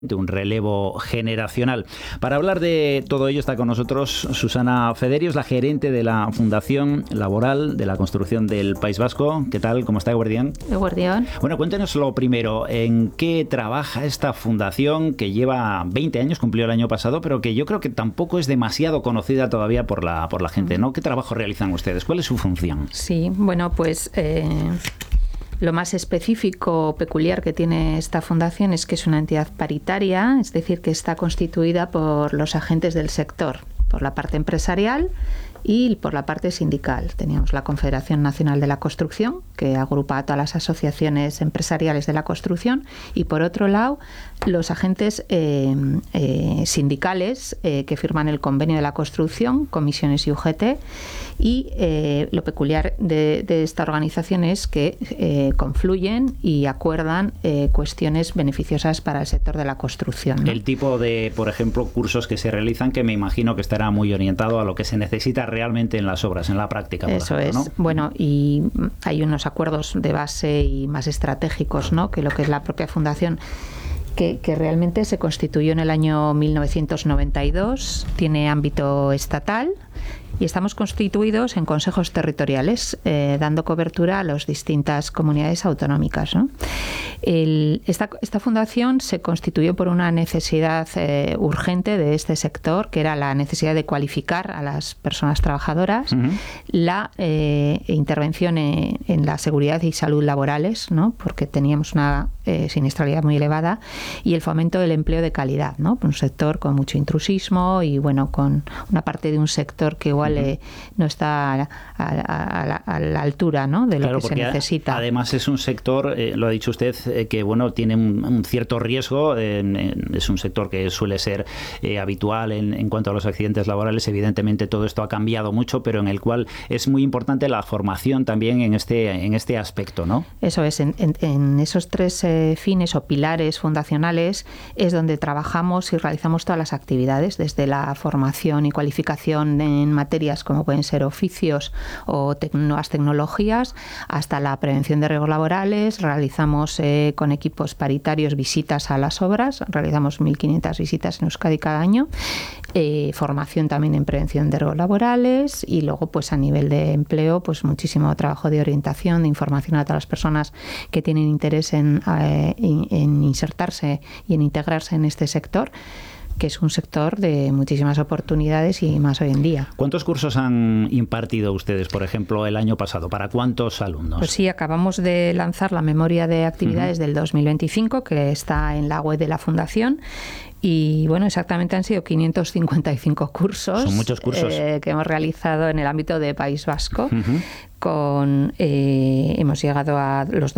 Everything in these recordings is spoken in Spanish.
de un relevo generacional. Para hablar de todo ello está con nosotros Susana Federios, la gerente de la Fundación Laboral de la Construcción del País Vasco. ¿Qué tal? ¿Cómo está, Eguerdión? Eguerdión. Bueno, cuéntenos lo primero, ¿en qué trabaja esta fundación que lleva 20 años, cumplió el año pasado, pero que yo creo que tampoco es demasiado conocida todavía por la gente, ¿no? ¿Qué trabajo realizan ustedes? ¿Cuál es su función? Sí, bueno, pues lo más específico o peculiar que tiene esta fundación es que es una entidad paritaria, es decir, que está constituida por los agentes del sector, por la parte empresarial y por la parte sindical. Teníamos la Confederación Nacional de la Construcción, que agrupa a todas las asociaciones empresariales de la construcción, y por otro lado, los agentes sindicales que firman el convenio de la construcción, comisiones y UGT, y lo peculiar de esta organización es que confluyen y acuerdan cuestiones beneficiosas para el sector de la construcción, ¿no? El tipo de, por ejemplo, cursos que se realizan, que me imagino que estará muy orientado a lo que se necesita realmente en las obras, en la práctica. Eso es. Bueno, y hay unos acuerdos de base y más estratégicos, ¿no?, que lo que es la propia fundación, que realmente se constituyó en el año 1992, tiene ámbito estatal, y estamos constituidos en consejos territoriales, dando cobertura a las distintas comunidades autonómicas, ¿no? Esta fundación se constituyó por una necesidad urgente de este sector, que era la necesidad de cualificar a las personas trabajadoras, la intervención en la seguridad y salud laborales, ¿no?, porque teníamos una siniestralidad muy elevada, y el fomento del empleo de calidad, ¿no?, un sector con mucho intrusismo y, bueno, con una parte de un sector que igual no está a la altura, ¿no?, de lo claro, que se necesita. Además es un sector, lo ha dicho usted, que bueno, tiene un cierto riesgo, es un sector que suele ser habitual en cuanto a los accidentes laborales. Evidentemente todo esto ha cambiado mucho, pero en el cual es muy importante la formación también en este aspecto, ¿no? Eso es, en esos tres fines o pilares fundacionales es donde trabajamos y realizamos todas las actividades, desde la formación y cualificación en materias como pueden ser oficios o nuevas tecnologías, hasta la prevención de riesgos laborales. Realizamos con equipos paritarios visitas a las obras, realizamos 1.500 visitas en Euskadi cada año, formación también en prevención de riesgos laborales, y luego, pues a nivel de empleo, pues muchísimo trabajo de orientación, de información a todas las personas que tienen interés en insertarse y en integrarse en este sector, que es un sector de muchísimas oportunidades y más hoy en día. ¿Cuántos cursos han impartido ustedes, por ejemplo, el año pasado? ¿Para cuántos alumnos? Pues sí, acabamos de lanzar la memoria de actividades del 2025, que está en la web de la Fundación. Y bueno, exactamente han sido 555 cursos. Son muchos cursos que hemos realizado en el ámbito de País Vasco. Hemos llegado a los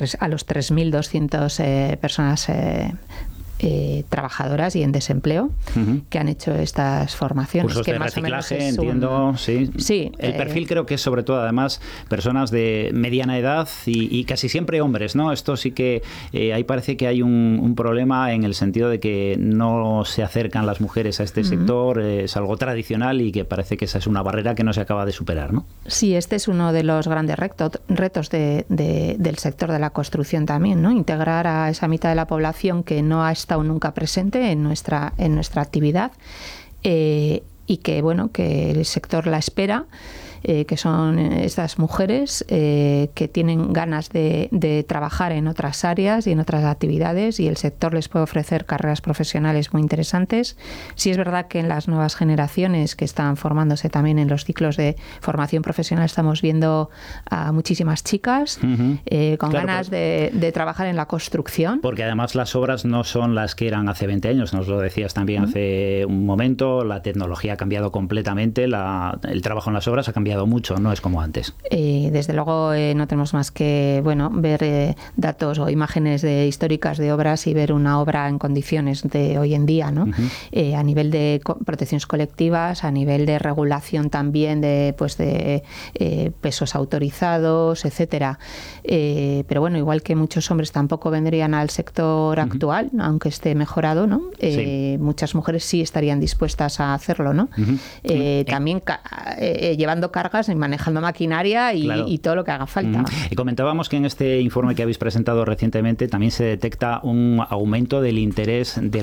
3.200 personas trabajadoras y en desempleo que han hecho estas formaciones. Cursos que de más reciclaje, o menos entiendo, sí. Sí. El perfil creo que es sobre todo, además, personas de mediana edad y casi siempre hombres, ¿no? Esto sí que ahí parece que hay un problema en el sentido de que no se acercan las mujeres a este sector, es algo tradicional y que parece que esa es una barrera que no se acaba de superar, ¿no? Sí, este es uno de los grandes retos del sector de la construcción también, ¿no? Integrar a esa mitad de la población que no ha estado nunca presente en nuestra actividad, y que, bueno, que el sector la espera, que son estas mujeres que tienen ganas de trabajar en otras áreas y en otras actividades, y el sector les puede ofrecer carreras profesionales muy interesantes. Sí es verdad que en las nuevas generaciones que están formándose también en los ciclos de formación profesional estamos viendo a muchísimas chicas con ganas de trabajar en la construcción. Porque además las obras no son las que eran hace 20 años, nos lo decías también hace un momento, la tecnología ha cambiado completamente, el trabajo en las obras ha cambiado mucho, no es como antes. Desde luego no tenemos más que ver datos o imágenes históricas de obras y ver una obra en condiciones de hoy en día, ¿no? A nivel de protecciones colectivas, a nivel de regulación también de pesos autorizados, etcétera. Pero bueno, igual que muchos hombres tampoco vendrían al sector actual, aunque esté mejorado, ¿no? Muchas mujeres sí estarían dispuestas a hacerlo, ¿no? También llevando cargas cargas y manejando maquinaria y todo lo que haga falta. Y comentábamos que en este informe que habéis presentado recientemente también se detecta un aumento del interés del